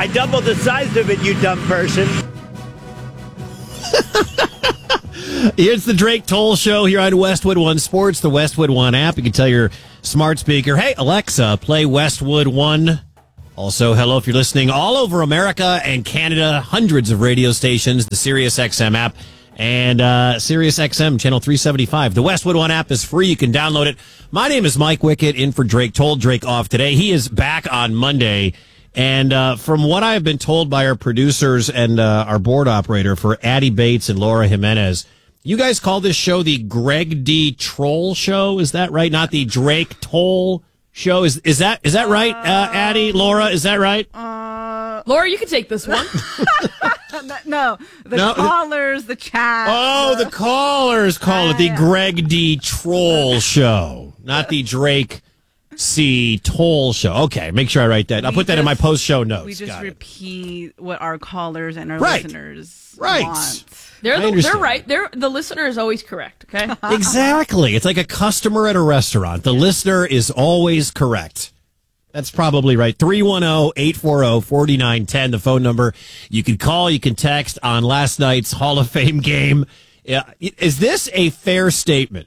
I doubled the size of it, you dumb person. It's the Drake Toll Show here on Westwood One Sports, the Westwood One app. You can tell your smart speaker, hey, Alexa, play Westwood One. Also, hello if you're listening all over America and Canada, hundreds of radio stations, the SiriusXM app, and SiriusXM Channel 375. The Westwood One app is free. You can download it. My name is Mike Wickett, in for Drake Toll. Drake off today. He is back on Monday. And from what I have been told by our producers and our board operator for Addie Bates and Laura Jimenez, you guys call this show the Greg D. Troll Show. Is that right? Not the Drake Toll Show. Is that right, Addie, Laura? Is that right? Laura, you can take this one. No, callers, the chat. Oh, the callers call it the Greg D. Troll Show, not the Drake C. Toll Show. Okay, make sure I write that. I'll put that in my post-show notes. We just repeat what our callers and our listeners want. They're right. The listener is always correct, okay? Exactly. It's like a customer at a restaurant. The listener is always correct. That's probably right. 310-840-4910, the phone number. You can call, you can text on last night's Hall of Fame game. Is this a fair statement?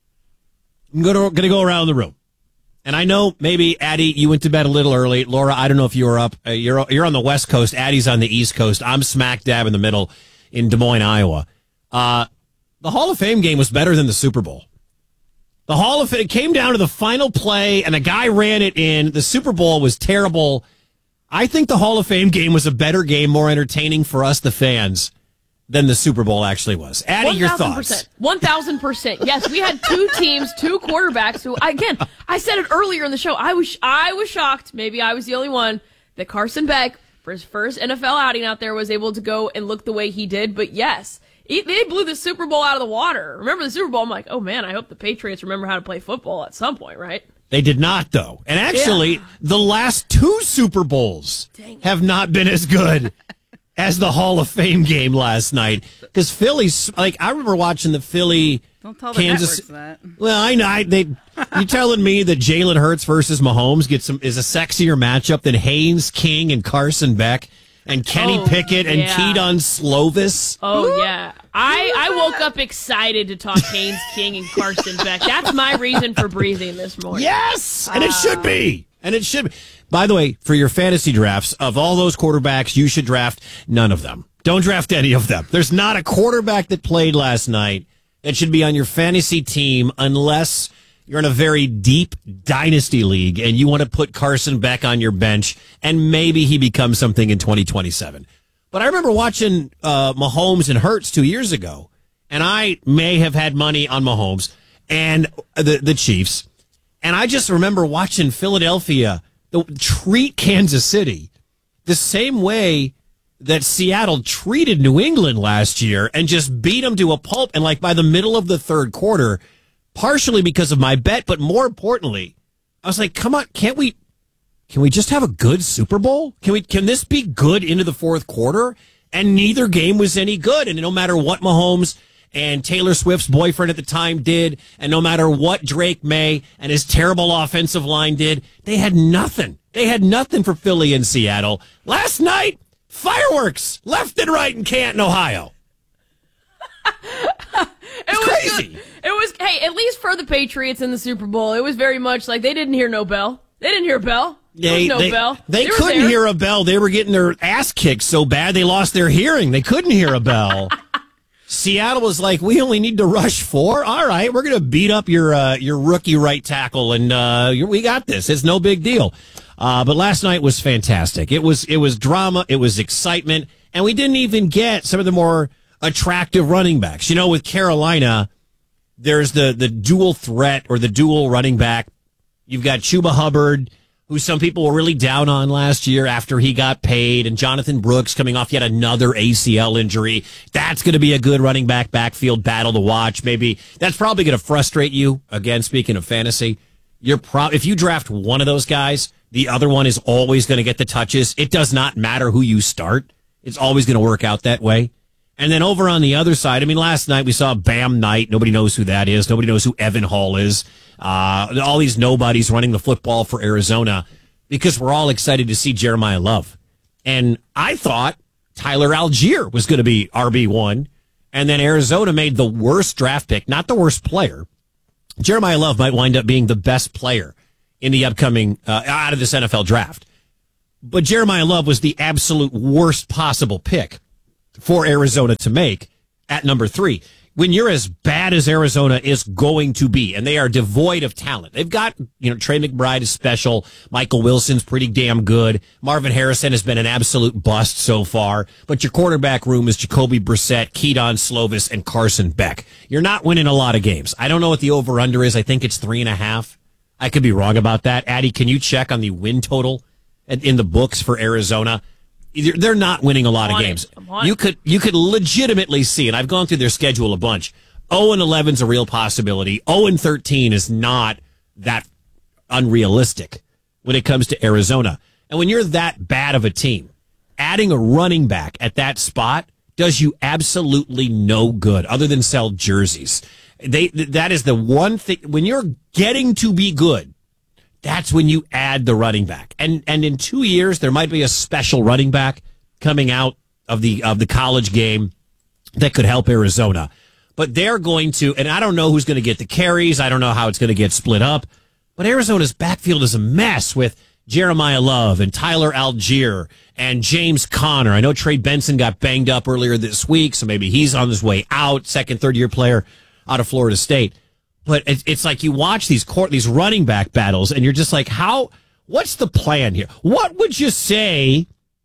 I'm going to go around the room. And I know maybe, Addie, you went to bed a little early. Laura, I don't know if you were up. You're on the West Coast. Addie's on the East Coast. I'm smack dab in the middle in Des Moines, Iowa. The Hall of Fame game was better than the Super Bowl. The Hall of Fame, it came down to the final play, and the guy ran it in. The Super Bowl was terrible. I think the Hall of Fame game was a better game, more entertaining for us, the fans, than the Super Bowl actually was. Addie, 1, your thoughts? 1,000%. Yes, we had two teams, two quarterbacks who, again, I said it earlier in the show. I was shocked. Maybe I was the only one that Carson Beck, for his first NFL outing out there, was able to go and look the way he did. But yes, they blew the Super Bowl out of the water. Remember the Super Bowl? I'm like, oh man, I hope the Patriots remember how to play football at some point, right? They did not, though. And actually, the last two Super Bowls have not been as good as the Hall of Fame game last night. Because Philly's, I remember watching the Philly Don't tell Kansas. The networks that. Well, I know. You telling me that Jalen Hurts versus Mahomes is a sexier matchup than Haynes King and Carson Beck and Kenny Pickett and Keaton Slovis? Oh, yeah. I woke up excited to talk Haynes King and Carson Beck. That's my reason for breathing this morning. Yes! And it should be. And it should be. By the way, for your fantasy drafts, of all those quarterbacks, you should draft none of them. Don't draft any of them. There's not a quarterback that played last night that should be on your fantasy team unless you're in a very deep dynasty league and you want to put Carson Beck on your bench and maybe he becomes something in 2027. But I remember watching Mahomes and Hurts 2 years ago, and I may have had money on Mahomes and the Chiefs. And I just remember watching Philadelphia treat Kansas City the same way that Seattle treated New England last year and just beat them to a pulp. And by the middle of the third quarter, partially because of my bet, but more importantly, I was like, come on, can we just have a good Super Bowl? Can this be good into the fourth quarter? And neither game was any good. And no matter what Mahomes and Taylor Swift's boyfriend at the time did, and no matter what Drake May and his terrible offensive line did, they had nothing. They had nothing for Philly and Seattle. Last night, fireworks left and right in Canton, Ohio. It's crazy. Good. It was, hey, at least for the Patriots in the Super Bowl, it was very much like they didn't hear no bell. They didn't hear a bell. There was no bell. They couldn't hear a bell. They were getting their ass kicked so bad they lost their hearing. They couldn't hear a bell. Seattle was like, we only need to rush 4. All right, we're going to beat up your rookie right tackle, and we got this. It's no big deal. But last night was fantastic. It was drama. It was excitement. And we didn't even get some of the more attractive running backs. You know, with Carolina, there's the dual threat or the dual running back. You've got Chuba Hubbard, who some people were really down on last year after he got paid, and Jonathan Brooks coming off yet another ACL injury. That's going to be a good running backfield battle to watch. Maybe that's probably going to frustrate you. Again, speaking of fantasy, if you draft one of those guys, the other one is always going to get the touches. It does not matter who you start. It's always going to work out that way. And then over on the other side, I mean, last night we saw Bam Knight. Nobody knows who that is. Nobody knows who Evan Hall is. All these nobodies running the football for Arizona because we're all excited to see Jeremiah Love. And I thought Tyler Algier was going to be RB1. And then Arizona made the worst draft pick, not the worst player. Jeremiah Love might wind up being the best player in the upcoming, out of this NFL draft. But Jeremiah Love was the absolute worst possible pick for Arizona to make at number 3. When you're as bad as Arizona is going to be, and they are devoid of talent. They've got, Trey McBride is special. Michael Wilson's pretty damn good. Marvin Harrison has been an absolute bust so far. But your quarterback room is Jacoby Brissett, Keaton Slovis, and Carson Beck. You're not winning a lot of games. I don't know what the over-under is. I think it's 3.5. I could be wrong about that. Addie, can you check on the win total in the books for Arizona? They're not winning a lot of games. You could legitimately see, and I've gone through their schedule a bunch. 0-11 is a real possibility. 0-13 is not that unrealistic when it comes to Arizona. And when you're that bad of a team, adding a running back at that spot does you absolutely no good other than sell jerseys. That is the one thing. When you're getting to be good, that's when you add the running back. And in 2 years, there might be a special running back coming out of the college game that could help Arizona. But they're going to, and I don't know who's going to get the carries. I don't know how it's going to get split up. But Arizona's backfield is a mess with Jeremiah Love and Tyler Algier and James Conner. I know Trey Benson got banged up earlier this week, so maybe he's on his way out, second, third-year player out of Florida State. But it's like you watch these running back battles, and you're just like, what's the plan here? What would you say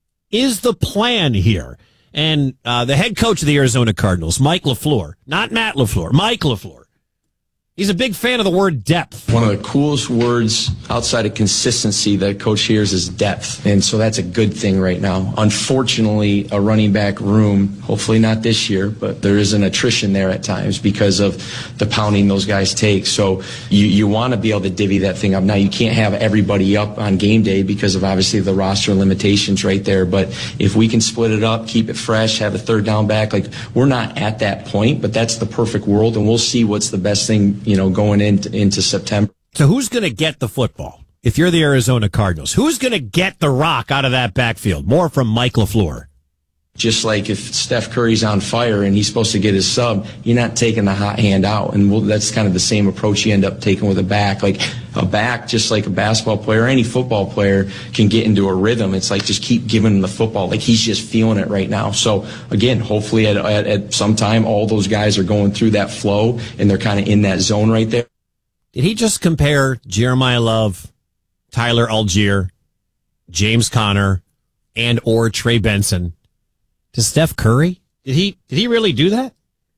is the plan here? And the head coach of the Arizona Cardinals, Mike LaFleur, not Matt LaFleur, Mike LaFleur, he's a big fan of the word depth. One of the coolest words outside of consistency that coach hears is depth. And so that's a good thing right now. Unfortunately, a running back room, hopefully not this year, but there is an attrition there at times because of the pounding those guys take. So you want to be able to divvy that thing up. Now, you can't have everybody up on game day because of obviously the roster limitations right there. But if we can split it up, keep it fresh, have a third down back, like we're not at that point, but that's the perfect world. And we'll see what's the best thing, going into September. So who's going to get the football? If you're the Arizona Cardinals, who's going to get the rock out of that backfield? More from Mike LaFleur. Just like if Steph Curry's on fire and he's supposed to get his sub, you're not taking the hot hand out. And that's kind of the same approach you end up taking with a back. Like a back, just like a basketball player or any football player can get into a rhythm. It's like just keep giving him the football. Like he's just feeling it right now. So again, hopefully at some time, all those guys are going through that flow and they're kind of in that zone right there. Did he just compare Jeremiah Love, Tyler Algier, James Conner, and or Trey Benson to Steph Curry? Did he really do that?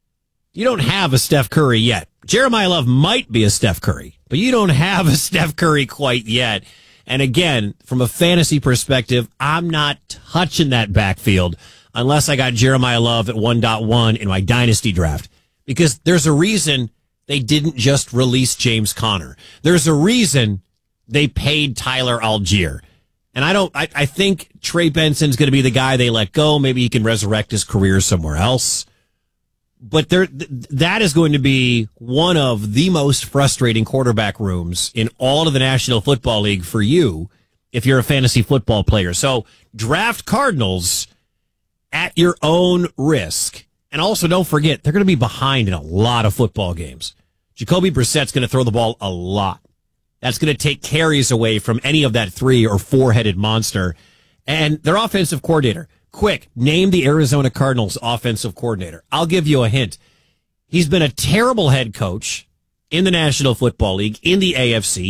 You don't have a Steph Curry yet. Jeremiah Love might be a Steph Curry, but you don't have a Steph Curry quite yet. And again, from a fantasy perspective, I'm not touching that backfield unless I got Jeremiah Love at 1.1 in my dynasty draft, because there's a reason they didn't just release James Conner. There's a reason they paid Tyler Algier. And I think Trey Benson's going to be the guy they let go. Maybe he can resurrect his career somewhere else. But that is going to be one of the most frustrating quarterback rooms in all of the National Football League for you if you're a fantasy football player. So draft Cardinals at your own risk. And also don't forget, they're going to be behind in a lot of football games. Jacoby Brissett's going to throw the ball a lot. That's going to take carries away from any of that 3 or 4-headed monster. And their offensive coordinator, quick, name the Arizona Cardinals offensive coordinator. I'll give you a hint. He's been a terrible head coach in the National Football League, in the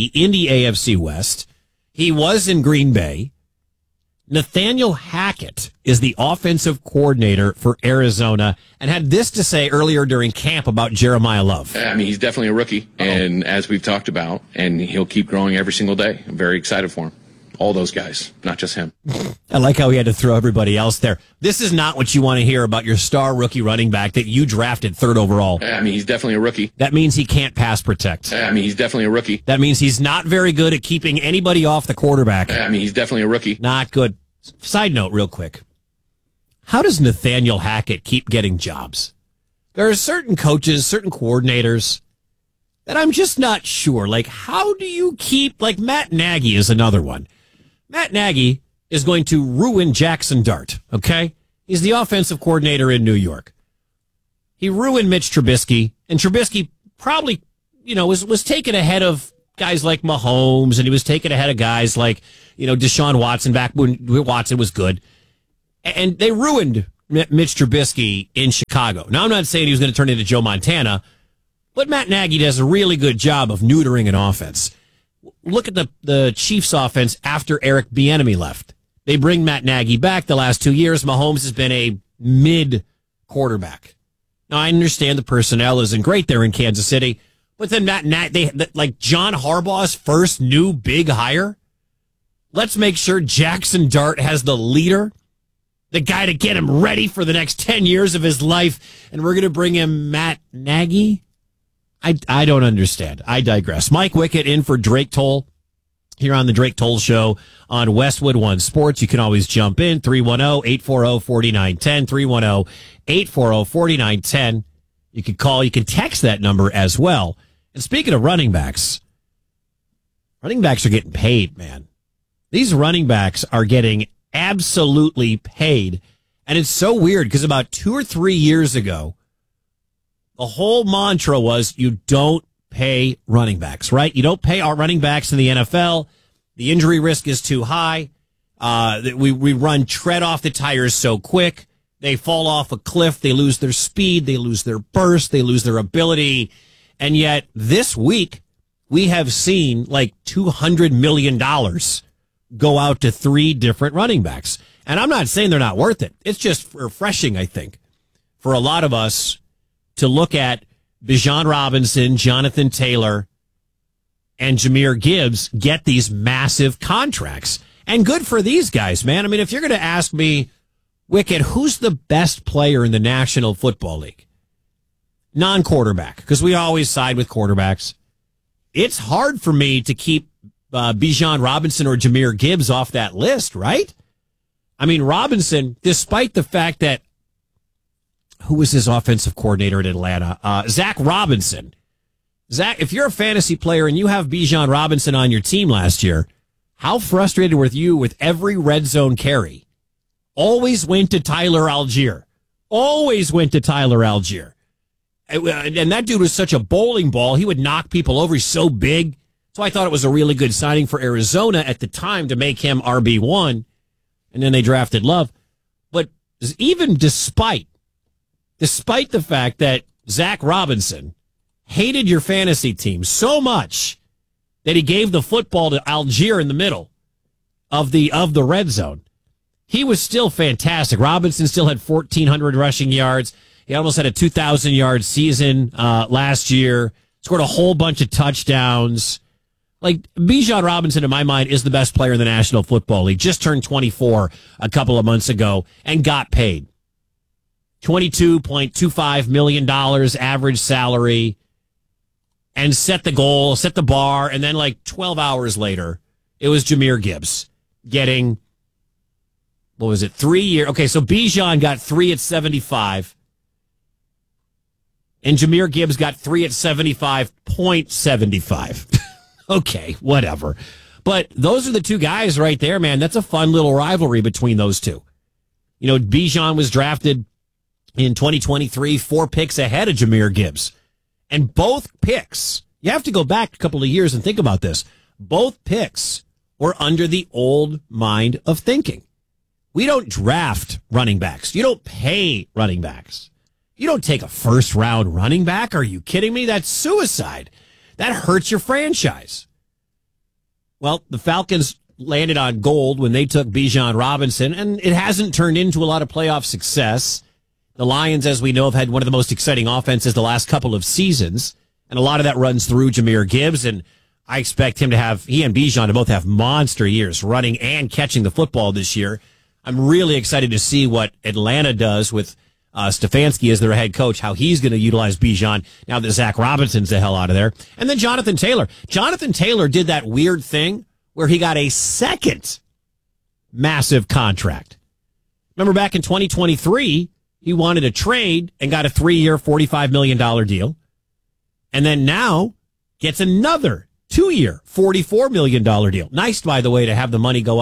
AFC West. He was in Green Bay. Nathaniel Hackett is the offensive coordinator for Arizona and had this to say earlier during camp about Jeremiah Love. I mean, he's definitely a rookie, and as we've talked about, and he'll keep growing every single day. I'm very excited for him. All those guys, not just him. I like how he had to throw everybody else there. This is not what you want to hear about your star rookie running back that you drafted 3rd overall. I mean, he's definitely a rookie. That means he can't pass protect. I mean, he's definitely a rookie. That means he's not very good at keeping anybody off the quarterback. I mean, he's definitely a rookie. Not good. Side note, real quick. How does Nathaniel Hackett keep getting jobs? There are certain coaches, certain coordinators that I'm just not sure. Like, how do you keep, like Matt Nagy is another one. Matt Nagy is going to ruin Jackson Dart, okay? He's the offensive coordinator in New York. He ruined Mitch Trubisky, and Trubisky probably, was taken ahead of guys like Mahomes, and he was taken ahead of guys like, Deshaun Watson back when Watson was good. And they ruined Mitch Trubisky in Chicago. Now, I'm not saying he was going to turn into Joe Montana, but Matt Nagy does a really good job of neutering an offense. Look at the Chiefs offense after Eric Bieniemy left. They bring Matt Nagy back. The last 2 years, Mahomes has been a mid quarterback. Now, I understand the personnel isn't great there in Kansas City, but then like John Harbaugh's first new big hire. Let's make sure Jackson Dart has the leader, the guy to get him ready for the next 10 years of his life, and we're going to bring him Matt Nagy? I don't understand. I digress. Mike Wickett in for Drake Toll here on the Drake Toll Show on Westwood One Sports. You can always jump in, 310-840-4910, 310-840-4910. You can call, you can text that number as well. And speaking of running backs are getting paid, man. These running backs are getting absolutely paid. And it's so weird because about 2 or 3 years ago, the whole mantra was you don't pay running backs, right? You don't pay our running backs in the NFL. The injury risk is too high. We run tread off the tires so quick. They fall off a cliff. They lose their speed. They lose their burst. They lose their ability. And yet this week we have seen like $200 million go out to 3 different running backs. And I'm not saying they're not worth it. It's just refreshing, I think, for a lot of us to look at Bijan Robinson, Jonathan Taylor, and Jahmyr Gibbs get these massive contracts. And good for these guys, man. I mean, if you're going to ask me, Wicked, who's the best player in the National Football League? Non-quarterback, because we always side with quarterbacks. It's hard for me to keep Bijan Robinson or Jahmyr Gibbs off that list, right? I mean, Robinson, despite the fact that who was his offensive coordinator in Atlanta? Zach Robinson. Zach, if you're a fantasy player and you have Bijan Robinson on your team last year, how frustrated were you with every red zone carry? Always went to Tyler Algier. Always went to Tyler Algier. And that dude was such a bowling ball. He would knock people over. He's so big. So I thought it was a really good signing for Arizona at the time to make him RB1. And then they drafted Love. But even despite the fact that Zach Robinson hated your fantasy team so much that he gave the football to Algier in the middle of the red zone, he was still fantastic. Robinson still had 1,400 rushing yards. He almost had a 2,000-yard season last year. Scored a whole bunch of touchdowns. Like, Bijan Robinson, in my mind, is the best player in the National Football League. Just turned 24 a couple of months ago and got paid. $22.25 million average salary, and set the goal, set the bar, and then like 12 hours later, it was Jahmyr Gibbs getting, 3 years? Okay, so Bijan got 3 at 75, and Jahmyr Gibbs got 3 at 75.75. Okay, whatever. But those are the two guys right there, man. That's a fun little rivalry between those two. Bijan was drafted in 2023, 4 picks ahead of Jahmyr Gibbs. And both picks, you have to go back a couple of years and think about this. Both picks were under the old mind of thinking. We don't draft running backs. You don't pay running backs. You don't take a first-round running back. Are you kidding me? That's suicide. That hurts your franchise. Well, the Falcons landed on gold when they took Bijan Robinson, and it hasn't turned into a lot of playoff success. The Lions, as we know, have had one of the most exciting offenses the last couple of seasons, and a lot of that runs through Jahmyr Gibbs, and I expect he and Bijan to both have monster years running and catching the football this year. I'm really excited to see what Atlanta does with Stefanski as their head coach, how he's going to utilize Bijan now that Zach Robinson's the hell out of there. And then Jonathan Taylor. Jonathan Taylor did that weird thing where he got a second massive contract. Remember back in 2023, he wanted a trade and got a 3-year, $45 million deal. And then now gets another 2-year, $44 million deal. Nice, by the way, to have the money go up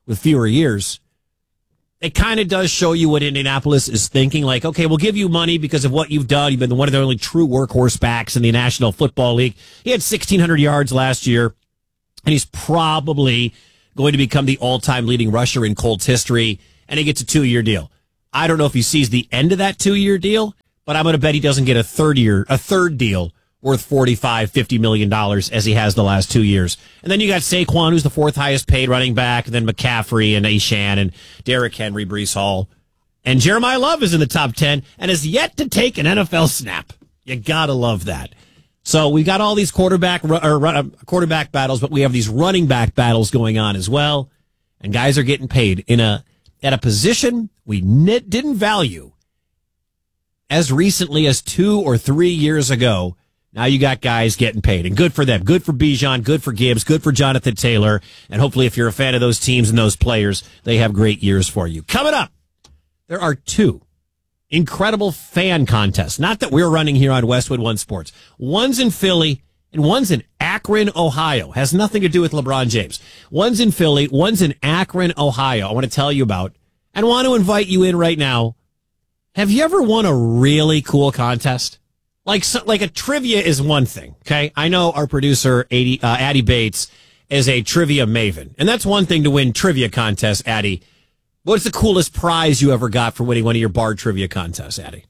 with fewer years, it kind of does show you what Indianapolis is thinking. Like, okay, we'll give you money because of what you've done. You've been one of the only true workhorse backs in the National Football League. He had 1,600 yards last year, and he's probably going to become the all-time leading rusher in Colts history, and he gets a 2-year deal. I don't know if he sees the end of that 2-year deal, but I'm going to bet he doesn't get a third deal worth $45-50 million as he has the last 2 years. And then you got Saquon, who's the 4th highest paid running back, and then McCaffrey and Ashan and Derrick Henry, Breece Hall. And Jeremiah Love is in the top 10 and has yet to take an NFL snap. You got to love that. So we got all these quarterback battles, but we have these running back battles going on as well. And guys are getting paid at a position we didn't value as recently as 2 or 3 years ago. Now you got guys getting paid, and good for them. Good for Bijan, good for Gibbs, good for Jonathan Taylor. And hopefully if you're a fan of those teams and those players, they have great years for you. Coming up, there are 2 incredible fan contests. Not that we're running here on Westwood One Sports. One's in Philly and one's in Akron, Ohio. Has nothing to do with LeBron James. One's in Philly, one's in Akron, Ohio. I want to tell you about and want to invite you in right now. Have you ever won a really cool contest? Like a trivia is one thing, okay? I know our producer, Addie Bates, is a trivia maven. And that's one thing to win trivia contests, Addie. What's the coolest prize you ever got for winning one of your bar trivia contests, Addie?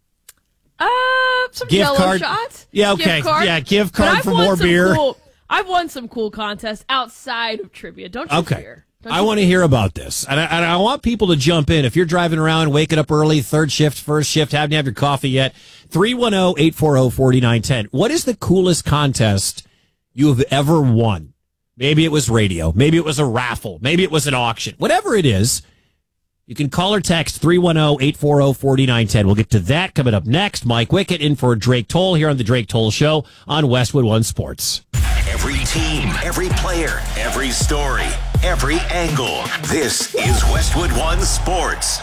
Some gift Jell-O card? shots. Yeah, okay. Gift card. Yeah, gift card for more beer. I've won some cool contests outside of trivia. Don't you fear. I want to hear about this. And I want people to jump in. If you're driving around, waking up early, third shift, first shift, haven't have your coffee yet, 310-840-4910. What is the coolest contest you have ever won? Maybe it was radio. Maybe it was a raffle. Maybe it was an auction. Whatever it is, you can call or text 310-840-4910. We'll get to that coming up next. Mike Wickett in for Drake Toll here on the Drake Toll Show on Westwood One Sports. Every team, every player, every story, every angle. This is Westwood One Sports.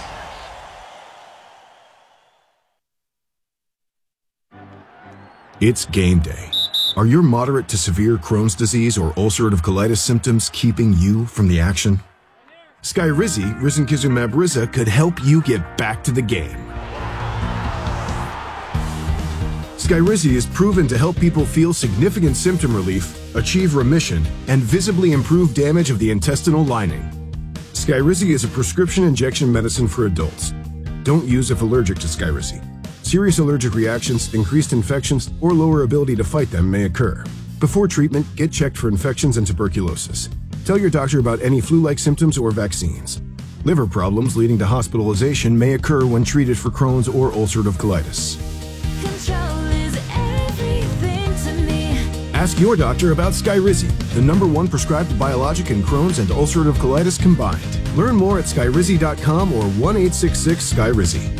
It's game day. Are your moderate to severe Crohn's disease or ulcerative colitis symptoms keeping you from the action? Skyrizi, risankizumab Riza, could help you get back to the game. Skyrizi is proven to help people feel significant symptom relief, achieve remission, and visibly improve damage of the intestinal lining. Skyrizi is a prescription injection medicine for adults. Don't use if allergic to Skyrizi. Serious allergic reactions, increased infections, or lower ability to fight them may occur. Before treatment, get checked for infections and tuberculosis. Tell your doctor about any flu-like symptoms or vaccines. Liver problems leading to hospitalization may occur when treated for Crohn's or ulcerative colitis. Ask your doctor about Skyrizi, the #1 prescribed biologic in Crohn's and ulcerative colitis combined. Learn more at skyrizi.com or 1-866-SKYRIZI.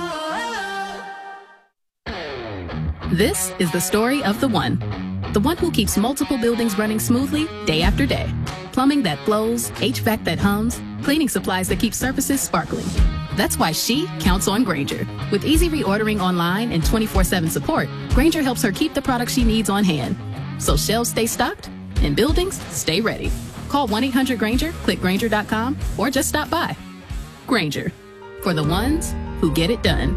This is the story of the one who keeps multiple buildings running smoothly day after day. Plumbing that flows, HVAC that hums, cleaning supplies that keep surfaces sparkling. That's why she counts on Grainger. With easy reordering online and 24/7 support, Grainger helps her keep the products she needs on hand. So shelves stay stocked and buildings stay ready. Call 1-800-GRAINGER, click Grainger.com, or just stop by. Grainger, for the ones who get it done.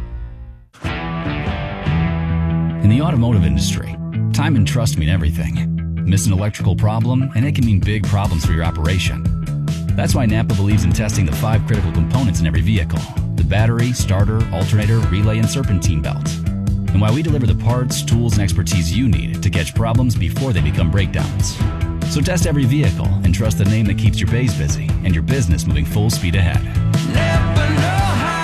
In the automotive industry, time and trust mean everything. Miss an electrical problem, and it can mean big problems for your operation. That's why Napa believes in testing the 5 critical components in every vehicle: the battery, starter, alternator, relay, and serpentine belt. And why we deliver the parts, tools, and expertise you need to catch problems before they become breakdowns. So test every vehicle and trust the name that keeps your bays busy and your business moving full speed ahead. Never know how.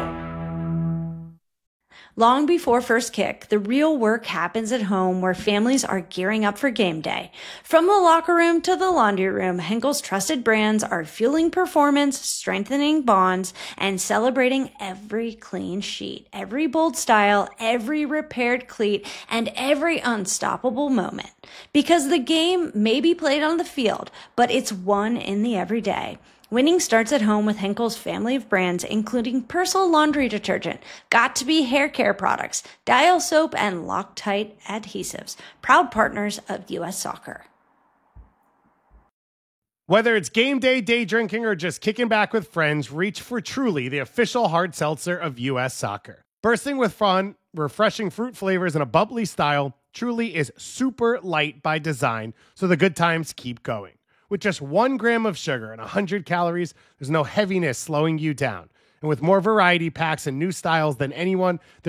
Long before first kick, the real work happens at home where families are gearing up for game day. From the locker room to the laundry room, Henkel's trusted brands are fueling performance, strengthening bonds, and celebrating every clean sheet, every bold style, every repaired cleat, and every unstoppable moment. Because the game may be played on the field, but it's won in the everyday. Winning starts at home with Henkel's family of brands, including Persil laundry detergent, Got2b hair care products, Dial soap, and Loctite adhesives, proud partners of U.S. Soccer. Whether it's game day, day drinking, or just kicking back with friends, reach for Truly, the official hard seltzer of U.S. soccer. Bursting with fun, refreshing fruit flavors, and a bubbly style, Truly is super light by design, so the good times keep going. With just 1 gram of sugar and 100 calories, there's no heaviness slowing you down. And with more variety packs and new styles than anyone,